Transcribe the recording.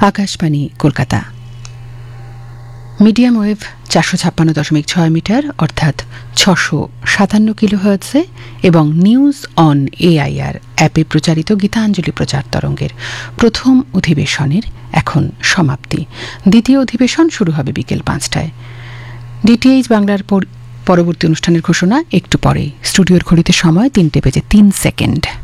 Akashvani Kolkata. Medium wave 456.6 metre অর্থাৎ 657 কিলোহার্টজে এবং news on AIR অ্যাপে প্রচারিত গীতাঞ্জলি প্রচার তরঙ্গের প্রথম অধিবেশনের এখন সমাপ্তি। দ্বিতীয় অধিবেশন শুরু হবে বিকেল 5টায়। ডিটিএইচ বাংলার পরবর্তী অনুষ্ঠানের ঘোষণা একটু পরেই। স্টুডিওর ঘড়িতে সময় 3:03।